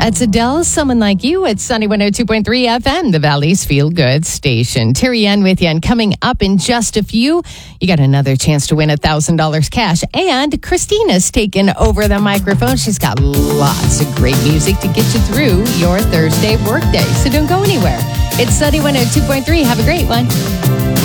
It's Adele, Someone Like You at Sunny 102.3 FM, the Valley's Feel Good station. Terry Ann with you, and coming up in just a few, you got another chance to win $1,000 cash. And Christina's taken over the microphone. She's got lots of great music to get you through your Thursday workday, so don't go anywhere. It's Sunny 102.3. Have a great one.